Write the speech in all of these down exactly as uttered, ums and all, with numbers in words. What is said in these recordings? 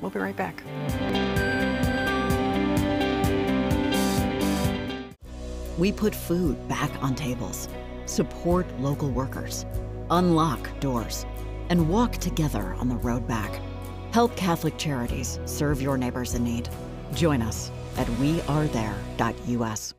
We'll be right back. We put food back on tables, support local workers, unlock doors, and walk together on the road back. Help Catholic Charities serve your neighbors in need. Join us at we are there dot U S.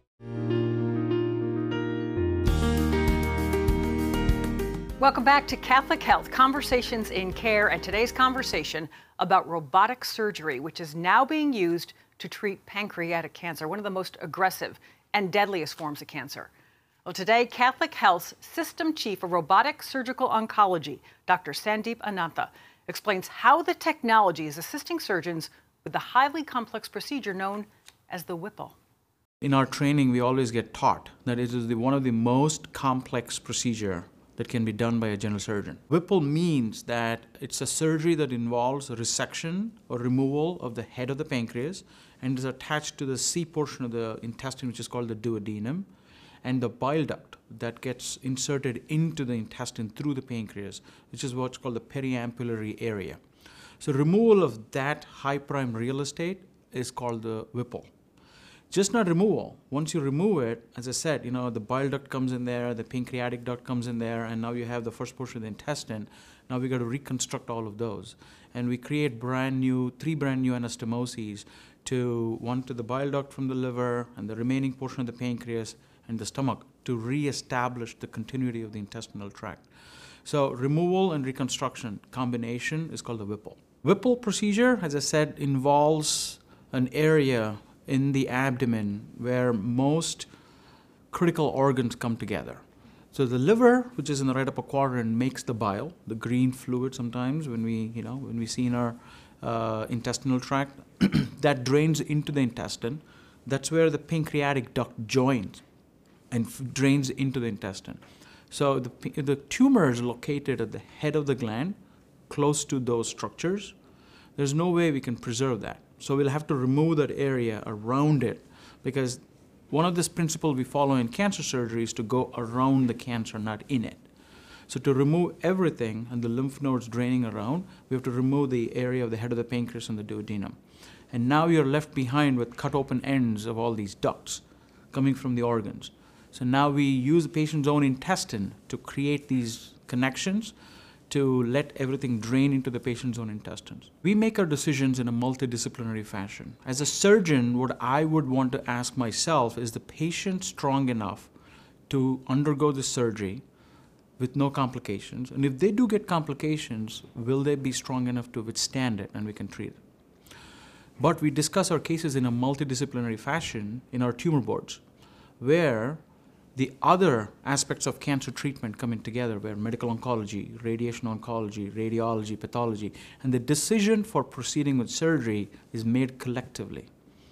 Welcome back to Catholic Health, Conversations in Care, and today's conversation about robotic surgery, which is now being used to treat pancreatic cancer, one of the most aggressive and deadliest forms of cancer. Well, today, Catholic Health's System Chief of Robotic Surgical Oncology, Doctor Sandeep Anantha, explains how the technology is assisting surgeons with the highly complex procedure known as the Whipple. In our training, we always get taught that it is the, one of the most complex procedure that can be done by a general surgeon. Whipple means that it's a surgery that involves a resection or removal of the head of the pancreas and is attached to the C portion of the intestine, which is called the duodenum, and the bile duct that gets inserted into the intestine through the pancreas, which is what's called the periampullary area. So removal of that high prime real estate is called the Whipple. Just not removal. Once you remove it, as I said, you know, the bile duct comes in there, the pancreatic duct comes in there, and now you have the first portion of the intestine. Now we got to reconstruct all of those. And we create brand new, three brand new anastomoses to one to the bile duct from the liver and the remaining portion of the pancreas and the stomach to reestablish the continuity of the intestinal tract. So removal and reconstruction combination is called the Whipple. Whipple procedure, as I said, involves an area in the abdomen where most critical organs come together. So the liver, which is in the right upper quadrant, makes the bile, the green fluid sometimes when we, you know, when we see in our uh, intestinal tract, that drains into the intestine. That's where the pancreatic duct joins and f- drains into the intestine. So the, the tumor is located at the head of the gland, close to those structures. There's no way we can preserve that. So we'll have to remove that area around it, because one of this principle we follow in cancer surgery is to go around the cancer, not in it. So to remove everything and the lymph nodes draining around, we have to remove the area of the head of the pancreas and the duodenum. And now you're left behind with cut open ends of all these ducts coming from the organs. So now we use the patient's own intestine to create these connections to let everything drain into the patient's own intestines. We make our decisions in a multidisciplinary fashion. As a surgeon, what I would want to ask myself is the patient strong enough to undergo the surgery with no complications? And if they do get complications, will they be strong enough to withstand it and we can treat it? But we discuss our cases in a multidisciplinary fashion in our tumor boards, where the other aspects of cancer treatment come in together, where medical oncology, radiation oncology, radiology, pathology, and the decision for proceeding with surgery is made collectively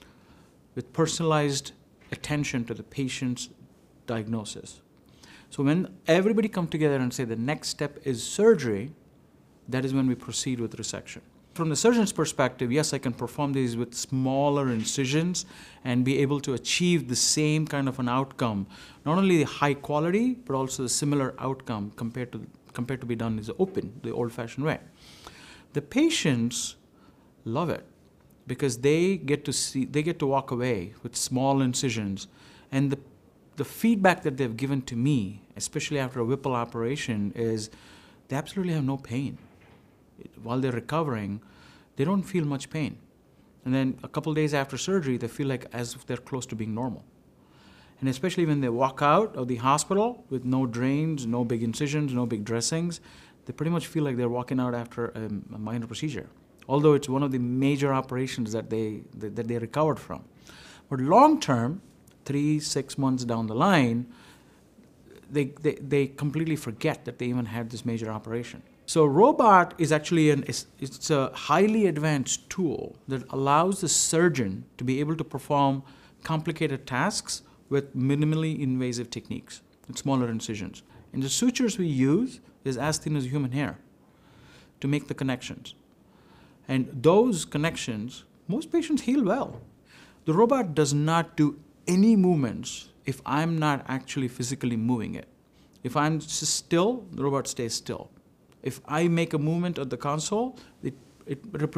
with personalized attention to the patient's diagnosis. So when everybody come together and say the next step is surgery, that is when we proceed with resection. From the surgeon's perspective, yes, I can perform these with smaller incisions and be able to achieve the same kind of an outcome, not only the high quality, but also the similar outcome compared to compared to be done is open, the old-fashioned way. The patients love it because they get to see, they get to walk away with small incisions, and the the feedback that they've given to me, especially after a Whipple operation, is they absolutely have no pain. While they're recovering, they don't feel much pain. And then a couple days after surgery, they feel like as if they're close to being normal. And especially when they walk out of the hospital with no drains, no big incisions, no big dressings, they pretty much feel like they're walking out after a, a minor procedure, although it's one of the major operations that they, that, that they recovered from. But long term, three, six months down the line, they, they, they completely forget that they even had this major operation. So robot is actually an, it's, it's a highly advanced tool that allows the surgeon to be able to perform complicated tasks with minimally invasive techniques and smaller incisions. And the sutures we use is as thin as human hair to make the connections. And those connections, most patients heal well. The robot does not do any movements if I'm not actually physically moving it. If I'm still, the robot stays still. If I make a movement at the console, it, it represents